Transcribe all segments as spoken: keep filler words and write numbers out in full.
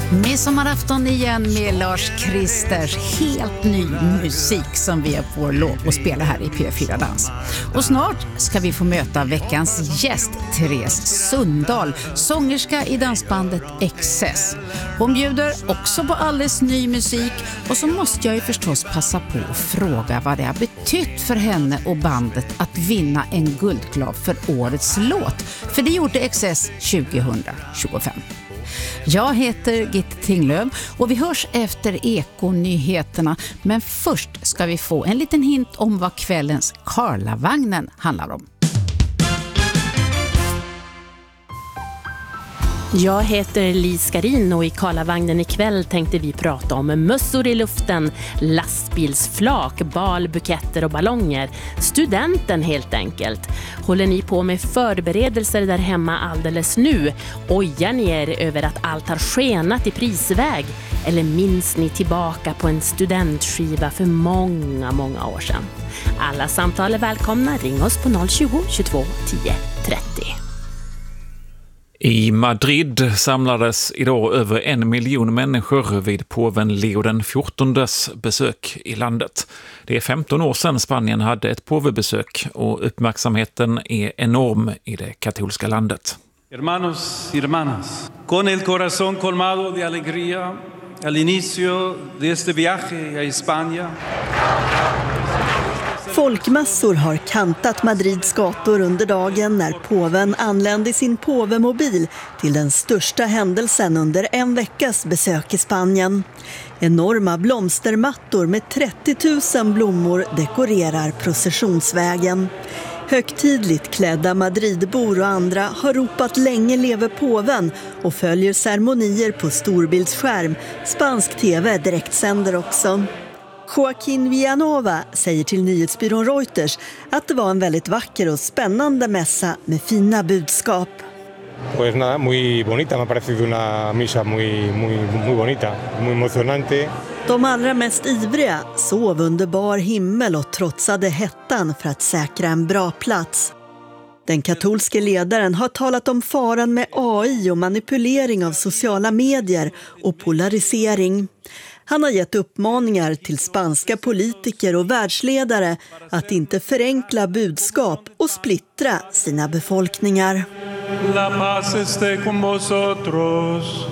Midsommarafton igen med Lars Kristers helt ny musik som vi får lov att spela här i P fyra Dans. Och snart ska vi få möta veckans gäst, Therese Sundahl, sångerska i dansbandet Excess. Hon bjuder också på alldeles ny musik, och så måste jag ju förstås passa på att fråga vad det har betytt för henne och bandet att vinna en guldklav för årets låt. För det gjorde Excess tjugohundratjugofem. Jag heter Gitte Tinglöf och vi hörs efter Ekonyheterna, men först ska vi få en liten hint om vad kvällens Karlavagnen handlar om. Jag heter Lis Karin och i Karlavagnen ikväll tänkte vi prata om mössor i luften, lastbilsflak, bal, buketter och ballonger. Studenten helt enkelt. Håller ni på med förberedelser där hemma alldeles nu? Ojar ni er över att allt har skenat i prisväg? Eller minns ni tillbaka på en studentskiva för många, många år sedan? Alla samtal är välkomna. Ring oss på noll tjugo, tjugotvå, tio, trettio. I Madrid samlades idag över en miljon människor vid påven Leo den fjortondes besök i landet. Det är femton år sedan Spanien hade ett påvebesök och uppmärksamheten är enorm i det katolska landet. Hermanos y hermanas, con el corazón colmado de alegría al inicio de este viaje a España. Folkmassor har kantat Madrids gator under dagen när påven anlände i sin påvemobil till den största händelsen under en veckas besök i Spanien. Enorma blomstermattor med trettio tusen blommor dekorerar processionsvägen. Högtidligt klädda Madridbor och andra har ropat länge leve påven och följer ceremonier på storbildsskärm. Spansk tv direktsänder också. Joaquín Villanova säger till nyhetsbyrån Reuters att det var en väldigt vacker och spännande mässa med fina budskap. Pues nada, muy bonita, me ha parecido una misa muy muy muy bonita, muy emocionante. De allra mest ivriga sov under bar himmel och trotsade hettan för att säkra en bra plats. Den katolske ledaren har talat om faran med A I och manipulering av sociala medier och polarisering. Han har gett uppmaningar till spanska politiker och världsledare att inte förenkla budskap och splittra sina befolkningar. La paz esté con vosotros.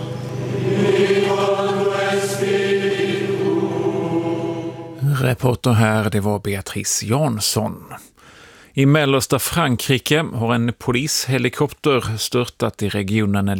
Reporter här, det var Beatrice Jansson. I mellersta Frankrike har en polishelikopter störtat i regionen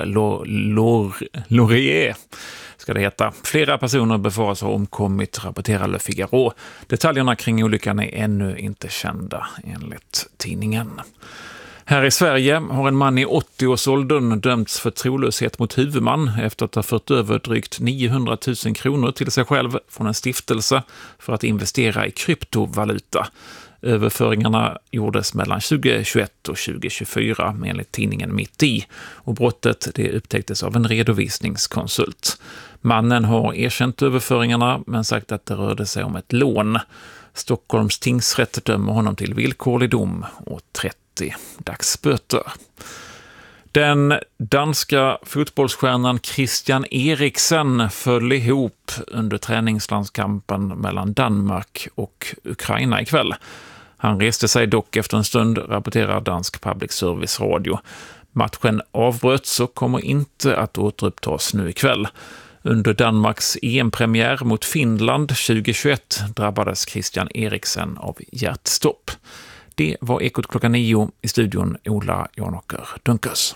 Laurier, ska det heta. Flera personer befaras ha omkommit, rapporterar Le Figaro. Detaljerna kring olyckan är ännu inte kända, enligt tidningen. Här i Sverige har en man i åttio-årsåldern dömts för trolöshet mot huvudman efter att ha fört över drygt niohundratusen kronor till sig själv från en stiftelse för att investera i kryptovaluta. Överföringarna gjordes mellan tjugohundratjugoett och tjugohundratjugofyra enligt tidningen Mitt i, och brottet det upptäcktes av en redovisningskonsult. Mannen har erkänt överföringarna men sagt att det rörde sig om ett lån. Stockholms tingsrätt dömer honom till villkorlig dom och trettio dagsböter. Den danska fotbollsstjärnan Christian Eriksen föll ihop under träningslandskampen mellan Danmark och Ukraina ikväll. Han reste sig dock efter en stund, rapporterar dansk public service radio. Matchen avbröts och kommer inte att återupptas nu ikväll. Under Danmarks E M-premiär mot Finland tjugohundratjugoett drabbades Christian Eriksen av hjärtstopp. Det var Ekot klockan nio, i studion Ola Janåker Dunkers.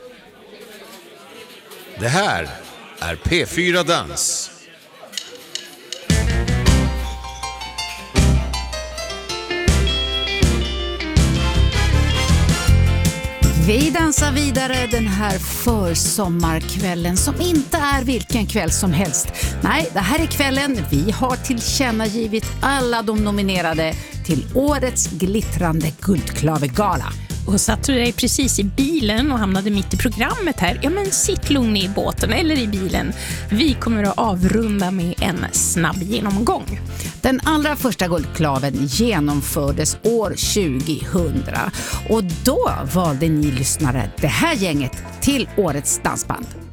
Det här är P fyra Dans. Vi dansar vidare den här försommarkvällen som inte är vilken kväll som helst. Nej, det här är kvällen vi har tillkännagivit alla de nominerade till årets glittrande guldklavegala. Och satt du dig precis i bilen och hamnade mitt i programmet här? Ja, men sitt lugn i båten eller i bilen. Vi kommer att avrunda med en snabb genomgång. Den allra första guldklaven genomfördes år tjugohundra och då valde ni lyssnare det här gänget till årets dansband.